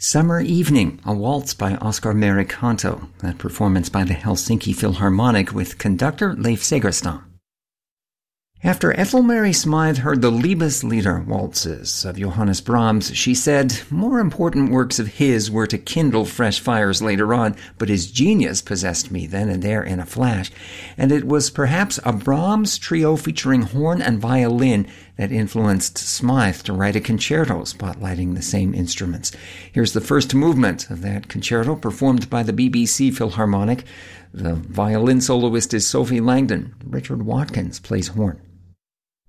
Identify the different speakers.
Speaker 1: Summer Evening, a waltz by Oskar Merikanto, that performance by the Helsinki Philharmonic with conductor Leif Segerstam. After Ethel Mary Smythe heard the Liebeslieder waltzes of Johannes Brahms, she said more important works of his were to kindle fresh fires later on, but his genius possessed me then and there in a flash, and it was perhaps a Brahms trio featuring horn and violin that influenced Smythe to write a concerto spotlighting the same instruments. Here's the first movement of that concerto performed by the BBC Philharmonic. The violin soloist is Sophie Langdon. Richard Watkins plays horn.